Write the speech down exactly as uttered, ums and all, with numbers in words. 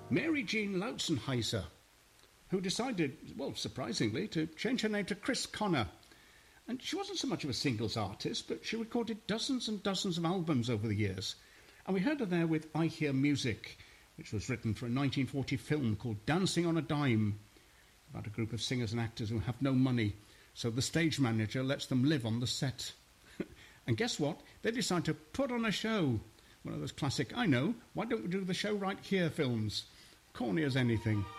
Mary Jean Lautzenheiser, who decided, well, surprisingly, to change her name to Chris Connor. And she wasn't so much of a singles artist, but she recorded dozens and dozens of albums over the years. And we heard her there with I Hear Music, which was written for a nineteen forty film called Dancing on a Dime, about a group of singers and actors who have no money, so the stage manager lets them live on the set. And guess what? They decide to put on a show. One of those classic, I know, why don't we do the show right here films? Corny as anything.